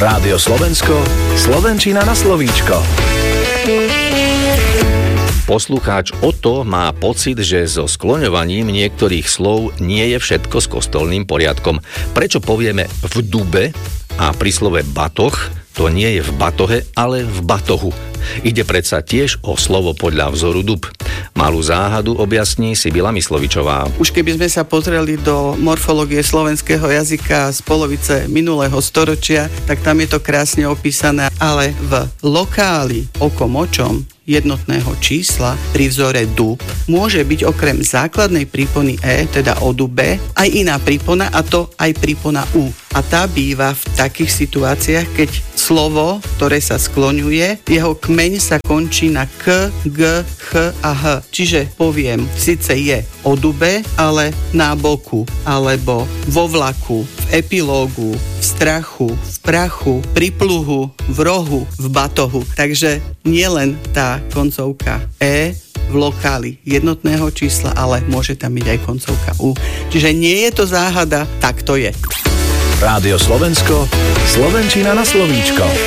Rádio Slovensko, slovenčina na slovíčko. Poslucháč Oto má pocit, že so skloňovaním niektorých slov nie je všetko s kostolným poriadkom. Prečo povieme v dube a pri slove batoh to nie je v batohe, ale v batohu? Ide predsa tiež o slovo podľa vzoru dub. Malú záhadu objasní Sibila Myslovičová. Už keby sme sa pozreli do morfológie slovenského jazyka z polovice minulého storočia, tak tam je to krásne opísané, ale v lokáli okomočom jednotného čísla pri vzore dub môže byť okrem základnej prípony e, teda o dube, aj iná prípona, a to aj prípona u. A tá býva v takých situáciách, keď slovo, ktoré sa skloňuje, jeho kmeň sa končí na k, g, ch a h. Čiže poviem, síce je o dube, ale na boku, alebo vo vlaku, v epilógu, v strachu, v prachu, pri pluhu, v rohu, v batohu. Takže nielen tá koncovka e v lokáli jednotného čísla, ale môže tam byť aj koncovka u. Čiže nie je to záhada, tak to je. Rádio Slovensko, slovenčina na slovíčko.